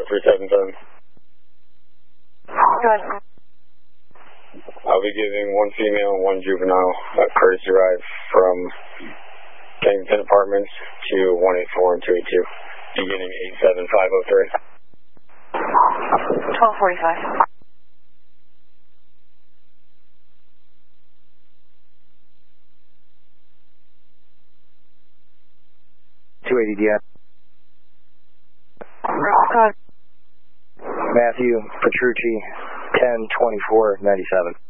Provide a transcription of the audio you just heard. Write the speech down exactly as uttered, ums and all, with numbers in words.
three seven seven. Good. I'll be giving one female and one juvenile a courtesy ride from Kensington Apartments to one eight four and two eight two, beginning eight seven five oh three. twelve forty-five. two eighty D M. Good. Matthew Petrucci, ten twenty-four ninety-seven.